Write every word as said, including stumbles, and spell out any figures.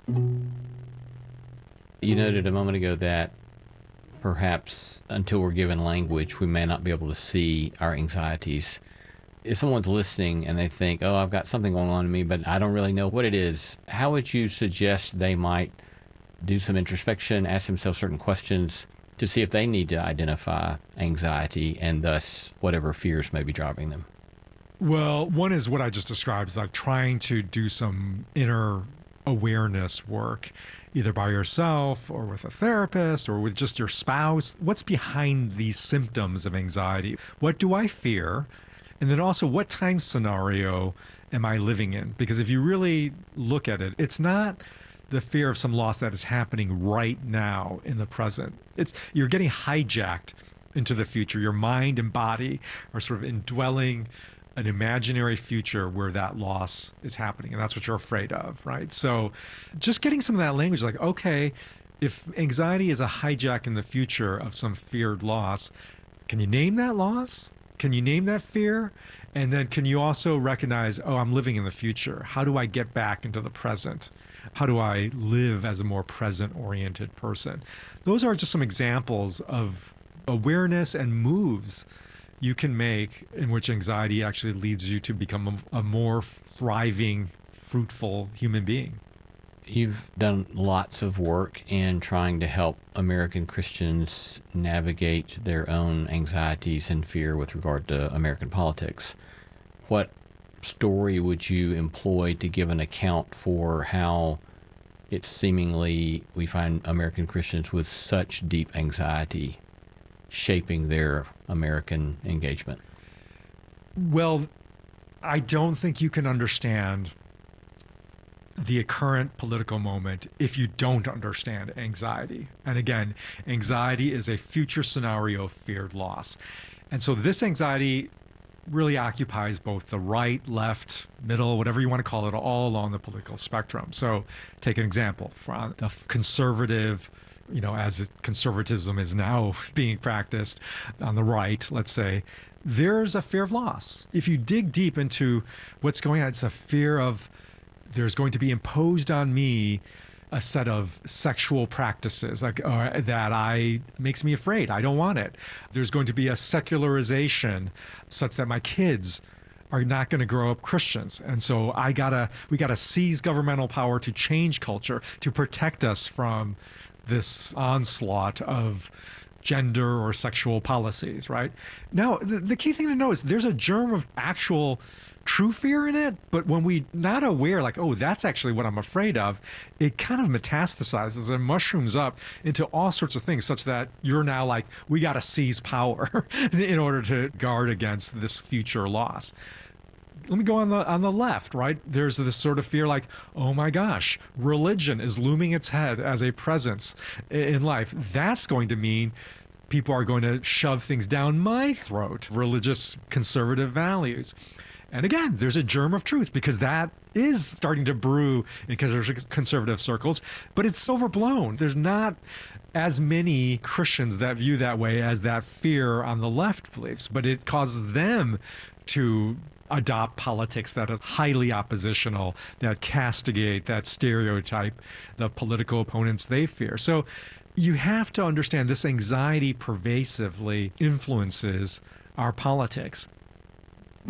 You noted a moment ago that perhaps until we're given language, we may not be able to see our anxieties. If someone's listening and they think, oh, I've got something going on in me, but I don't really know what it is, how would you suggest they might do some introspection, ask themselves certain questions to see if they need to identify anxiety and thus whatever fears may be driving them? Well, one is what I just described, is like trying to do some inner awareness work, either by yourself or with a therapist or with just your spouse. What's behind these symptoms of anxiety? What do I fear? And then also, what time scenario am I living in? Because if you really look at it, it's not the fear of some loss that is happening right now in the present. It's you're getting hijacked into the future. Your mind and body are sort of indwelling an imaginary future where that loss is happening, and that's what you're afraid of, right? So just getting some of that language, like, okay, if anxiety is a hijack in the future of some feared loss, can you name that loss? Can you name that fear? And then can you also recognize, oh, I'm living in the future. How do I get back into the present? How do I live as a more present-oriented person? Those are just some examples of awareness and moves you can make in which anxiety actually leads you to become a, a more thriving, fruitful human being. You've done lots of work in trying to help American Christians navigate their own anxieties and fear with regard to American politics. What story would you employ to give an account for how it's seemingly we find American Christians with such deep anxiety shaping their American engagement? Well, I don't think you can understand the current political moment if you don't understand anxiety. And again, anxiety is a future scenario of feared loss. And so this anxiety really occupies both the right, left, middle, whatever you want to call it, all along the political spectrum. So take an example from the conservative, you know, as conservatism is now being practiced on the right, let's say, there's a fear of loss. If you dig deep into what's going on, it's a fear of there's going to be imposed on me a set of sexual practices like uh, that I makes me afraid. I don't want it. There's going to be a secularization such that my kids are not going to grow up Christians. And so I gotta, we gotta seize governmental power to change culture, to protect us from this onslaught of gender or sexual policies, right? Now, the, the key thing to know is there's a germ of actual true fear in it, but when we not aware, like, oh, that's actually what I'm afraid of, it kind of metastasizes and mushrooms up into all sorts of things, such that you're now like, we got to seize power in order to guard against this future loss. Let me go on the on the left, right? There's this sort of fear like, oh my gosh, religion is looming its head as a presence in life. That's going to mean people are going to shove things down my throat, religious conservative values. And again, there's a germ of truth because that is starting to brew in conservative circles, but it's overblown. There's not as many Christians that view that way as that fear on the left believes, but it causes them to adopt politics that is highly oppositional, that castigate, that stereotype the political opponents they fear. So you have to understand this anxiety pervasively influences our politics.